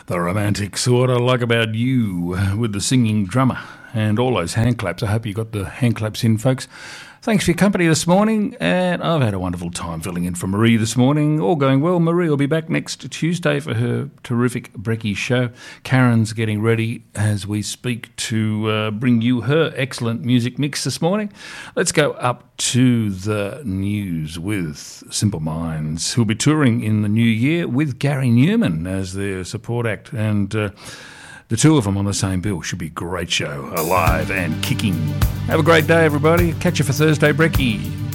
The Romantics, What I Like About You, with the singing drummer and all those hand claps. I hope you got the hand claps in, folks. Thanks for your company this morning, and I've had a wonderful time filling in for Marie this morning. All going well. Marie will be back next Tuesday for her terrific Brekkie show. Karen's getting ready as we speak to bring you her excellent music mix this morning. Let's go up to the news with Simple Minds, who'll be touring in the new year with Gary Newman as their support act, and the two of them on the same bill. Should be a great show, alive and kicking. Have a great day, everybody. Catch you for Thursday Brekkie.